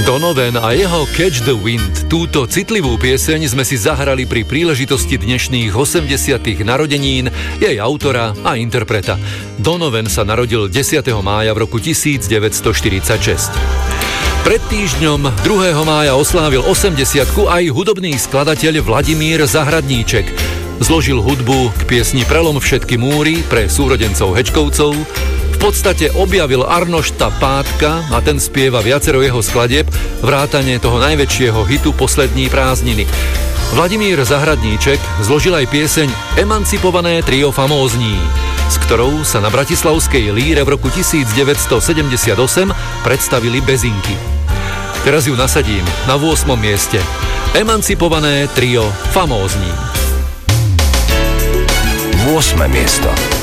Donovan a jeho Catch the Wind. Túto citlivú pieseň sme si zahrali pri príležitosti dnešných 80. narodenín jej autora a interpreta. Donovan sa narodil 10. mája v roku 1946. Pred týždňom 2. mája oslávil 80-ku aj hudobný skladateľ Vladimír Zahradníček. Zložil hudbu k piesni Prelom všetky múry pre súrodencov Hečkovcov. V podstate objavil Arnošta Pátka a ten spieva viacero jeho skladieb, vrátane toho najväčšieho hitu Poslední prázdniny. Vladimír Zahradníček zložil aj pieseň Emancipované trio famózní, s ktorou sa na bratislavskej Líre v roku 1978 predstavili Bezinky. Teraz ju nasadím na 8. mieste. Emancipované trio famózní. 8. miesto.